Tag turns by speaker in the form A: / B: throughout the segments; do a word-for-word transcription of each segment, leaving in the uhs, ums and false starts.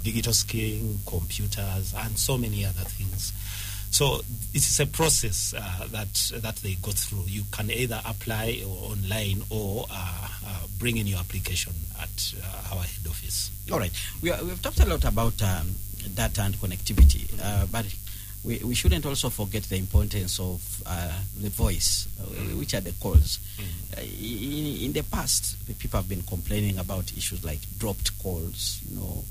A: digital skilling, computers, and so many other things. So it is a process uh, that that they go through. You can either apply or online or uh, uh, bring in your application at uh, our head office.
B: All right. We are, we've talked a lot about um, data and connectivity, uh, but we, we shouldn't also forget the importance of uh, the voice, uh, which are the calls. Mm. Uh, in, in the past, people have been complaining about issues like dropped calls, you know,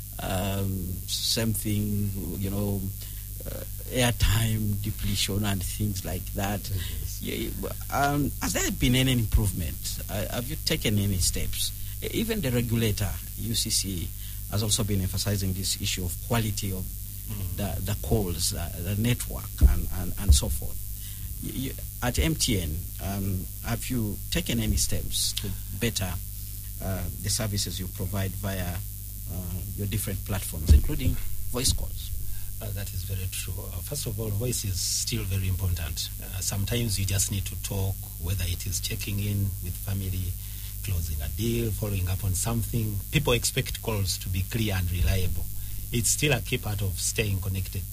B: um, something, you know, Uh, airtime depletion and things like that. Yes. Yeah, um, has there been any improvement? Uh, have you taken any steps? Even the regulator, U C C, has also been emphasizing this issue of quality of mm. the, the calls, uh, the network, and, and, and so forth. You, at M T N, um, have you taken any steps to better uh, the services you provide via uh, your different platforms, including voice calls?
A: Uh, that is very true. Uh, first of all, voice is still very important. Uh, sometimes you just need to talk, whether it is checking in with family, closing a deal, following up on something. People expect calls to be clear and reliable. It's still a key part of staying connected.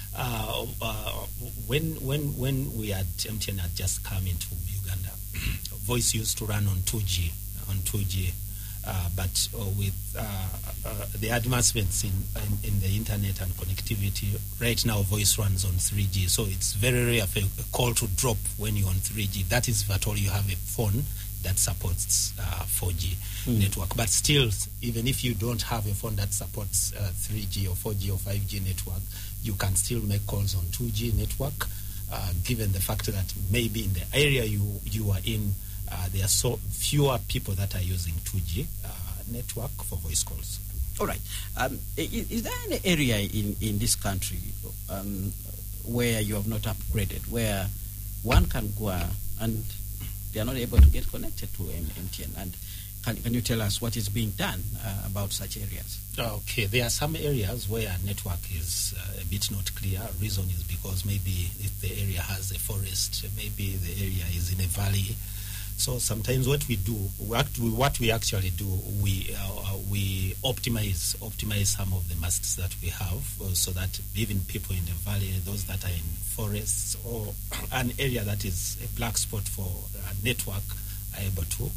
A: Uh, uh, when when when we had M T N had just come into Uganda, voice used to run on two G, on two G. Uh, but uh, with uh, uh, the advancements in, in, in the internet and connectivity, right now voice runs on three G. So it's very rare for a call to drop when you're on three G. That is at all you have a phone that supports uh, four G mm. network. But still, even if you don't have a phone that supports uh, three G or four G or five G network, you can still make calls on two G network, uh, given the fact that maybe in the area you, you are in, Uh, there are so fewer people that are using two G uh, network for voice calls.
B: All right. Um, is, is there any area in, in this country um, where you have not upgraded, where one can go and they are not able to get connected to M T N? And can, can you tell us what is being done uh, about such areas?
A: Okay. There are some areas where network is uh, a bit not clear. Reason is because maybe if the area has a forest, maybe the area is in a valley. So sometimes what we do, what we, what we actually do, we uh, we optimize optimize some of the masts that we have, uh, so that even people in the valley, those that are in forests or an area that is a black spot for uh, network, are able to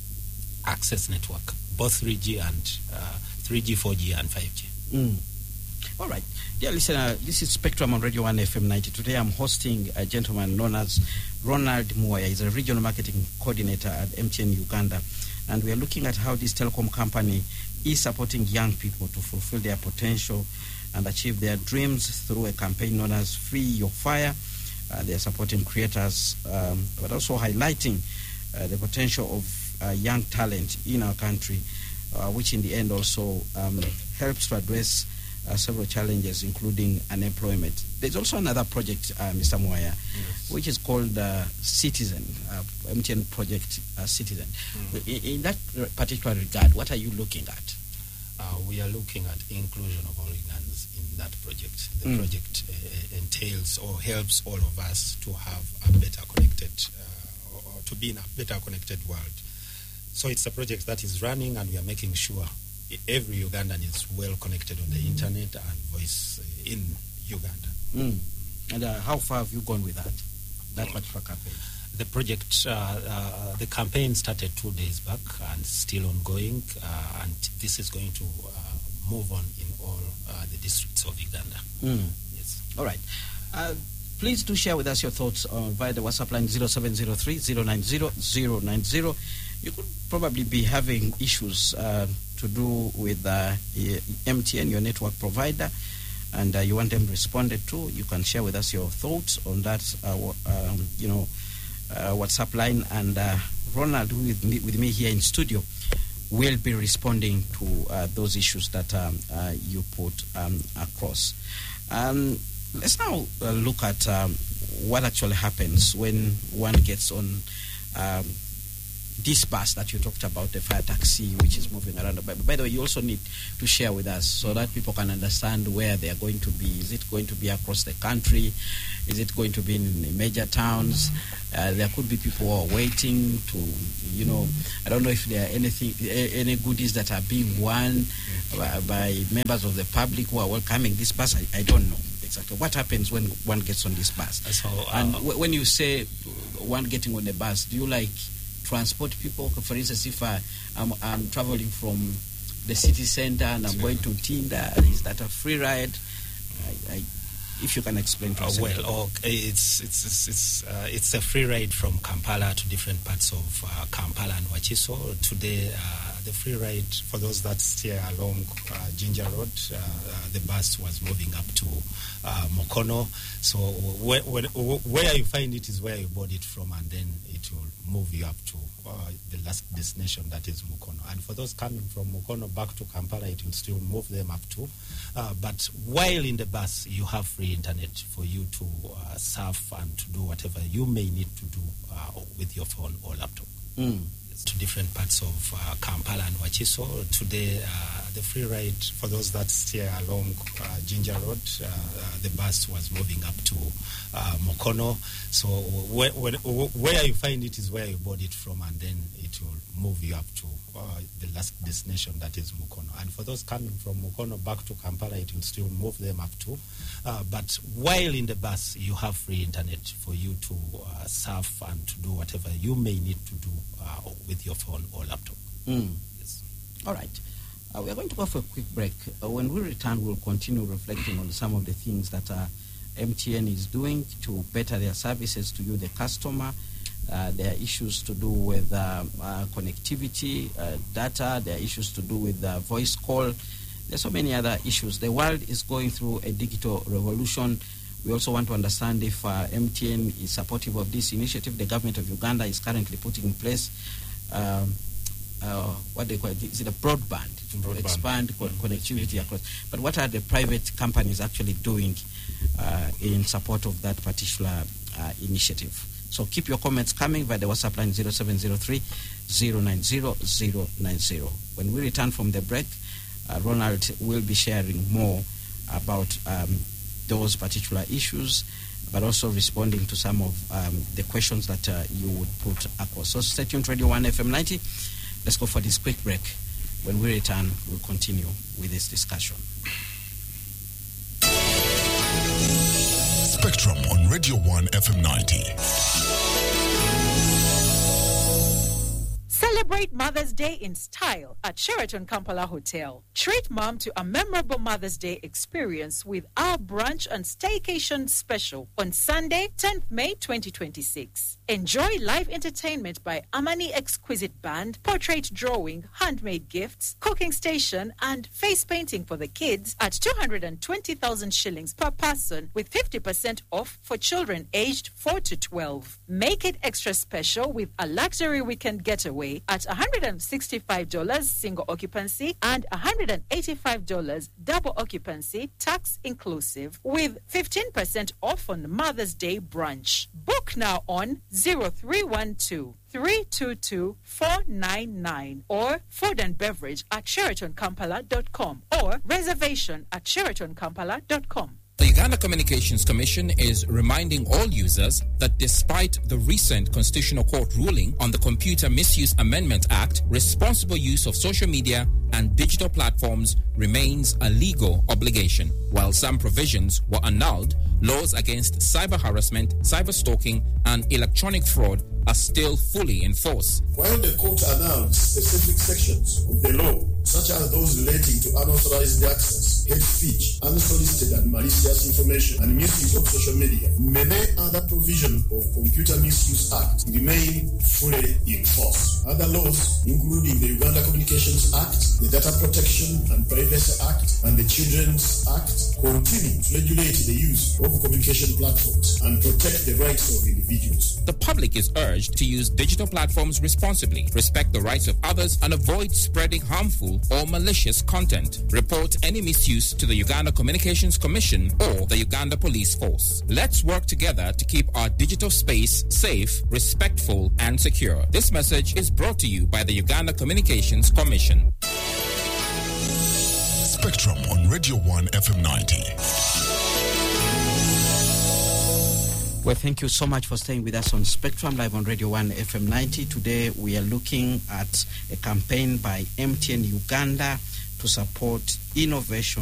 A: access network, both three G and uh, three G, four G, and five G.
B: Mm. All right. Dear listener, this is Spectrum on Radio one F M ninety. Today I'm hosting a gentleman known as Ronald Muoya. He's a regional marketing coordinator at M T N Uganda. And we are looking at how this telecom company is supporting young people to fulfill their potential and achieve their dreams through a campaign known as Free Your Fire. Uh, they are supporting creators, um, but also highlighting uh, the potential of uh, young talent in our country, uh, which in the end also um, helps to address Uh, several challenges, including unemployment. There's also another project, uh, Mister Muoya, yes, which is called uh, Citizen, uh, M T N Project uh, Citizen. Mm. In, in that particular regard, what are you looking at?
A: Uh, we are looking at inclusion of all Ugandans in that project. The mm. project uh, entails or helps all of us to have a better connected, uh, or to be in a better connected world. So it's a project that is running, and we are making sure every Ugandan is well connected on the internet and voice in Uganda.
B: Mm. And uh, how far have you gone with that, that particular campaign?
A: The project, uh, uh, the campaign started two days back and still ongoing, uh, and this is going to uh, move on in all uh, the districts of Uganda.
B: Mm.
A: Yes.
B: All right. Uh, please do share with us your thoughts uh, via the WhatsApp line zero seven zero three zero nine zero zero nine zero. You could probably be having issues uh, to do with uh, M T N, your network provider, and uh, you want them responded to. You can share with us your thoughts on that, uh, um, you know, uh, WhatsApp line. And uh, Ronald, who with me, with me here in studio, will be responding to uh, those issues that um, uh, you put um, across. Um, let's now uh, look at um, what actually happens when one gets on Um, this bus that you talked about, the fire taxi, which is moving around. By, by the way, you also need to share with us so that people can understand where they are going to be. Is it going to be across the country? Is it going to be in major towns? Uh, there could be people who are waiting to, you know, I don't know if there are anything, any goodies that are being won by, by members of the public who are welcoming this bus. I, I don't know exactly what happens when one gets on this bus.
A: So, uh,
B: and w- when you say one getting on the bus, do you like transport people? For instance, if I, I'm, I'm traveling from the city center and I'm going to Tinda, is that a free ride? I, I, if you can explain to us.
A: Uh, well, oh, it's it's it's it's, uh, it's a free ride from Kampala to different parts of uh, Kampala and Wakiso. Today, uh, the free ride for those that stay along uh, Ginger Road, uh, uh, the bus was moving up to uh, Mukono. So where, where, where you find it is where you bought it from, and then it will move you up to uh, the last destination, that is Mukono. And for those coming from Mukono back to Kampala, it will still move them up to. Uh, but while in the bus, you have free internet for you to uh, surf and to do whatever you may need to do uh, with your phone or laptop.
B: Mm.
A: To different parts of uh, Kampala and Wakiso. Today, uh, the free ride for those that stay along uh, Ginger Road, uh, uh, the bus was moving up to uh, Mukono. So where, where, where you find it is where you bought it from, and then it will move you up to uh, the last destination, that is Mukono. And for those coming from Mukono back to Kampala, it will still move them up to. Uh, but while in the bus, you have free internet for you to uh, surf and to do whatever you may need to do uh, with your phone or laptop.
B: Mm.
A: Yes.
B: All right. Uh, we are going to go for a quick break. Uh, when we return, we'll continue reflecting on some of the things that uh, M T N is doing to better their services to you, the customer. Uh, there are issues to do with uh, uh, connectivity, uh, data. There are issues to do with uh, voice call. There's so many other issues. The world is going through a digital revolution. We also want to understand if uh, M T N is supportive of this initiative. The government of Uganda is currently putting in place um, uh, what they call it, is it a broadband, broadband. to expand co- connectivity across. But what are the private companies actually doing uh, in support of that particular uh, initiative? So keep your comments coming via the WhatsApp line zero seven zero three, zero nine zero, zero nine zero. When we return from the break, uh, Ronald will be sharing more about um, those particular issues, but also responding to some of um, the questions that uh, you would put across. So stay tuned, Radio one F M ninety. Let's go for this quick break. When we return, we'll continue with this discussion.
C: Spectrum on Radio one F M ninety.
D: Celebrate Mother's Day in style at Sheraton Kampala Hotel. Treat mom to a memorable Mother's Day experience with our brunch and staycation special on Sunday, tenth May twenty twenty-six. Enjoy live entertainment by Amani Exquisite Band, portrait drawing, handmade gifts, cooking station, and face painting for the kids at two hundred twenty thousand shillings per person with fifty percent off for children aged four to twelve. Make it extra special with a luxury weekend getaway at one hundred sixty-five dollars single occupancy and one hundred eighty-five dollars double occupancy, tax inclusive, with fifteen percent off on Mother's Day brunch. Book now on zero three one two, three two two, four nine nine or food and beverage at sheraton kampala dot com or reservation at sheraton kampala dot com.
E: The Uganda Communications Commission is reminding all users that despite the recent Constitutional Court ruling on the Computer Misuse Amendment Act, responsible use of social media and digital platforms remains a legal obligation. While some provisions were annulled, laws against cyber harassment, cyber stalking, and electronic fraud are still fully in force.
F: While the court announced specific sections of the law, such as those relating to unauthorized access, hate speech, unsolicited and malicious information, and misuse of social media, many other provisions of Computer Misuse Act remain fully in force. Other laws, including the Uganda Communications Act, the Data Protection and Privacy Act, and the Children's Act, continue to regulate the use of communication platforms and protect the rights of individuals.
E: The public is urged to use digital platforms responsibly, respect the rights of others, and avoid spreading harmful harmful or malicious content. Report any misuse to the Uganda Communications Commission or the Uganda Police Force. Let's work together to keep our digital space safe, respectful, and secure. This message is brought to you by the Uganda Communications Commission.
C: Spectrum on Radio one F M ninety.
B: Well, thank you so much for staying with us on Spectrum Live on Radio one F M ninety. Today we are looking at a campaign by M T N Uganda to support innovation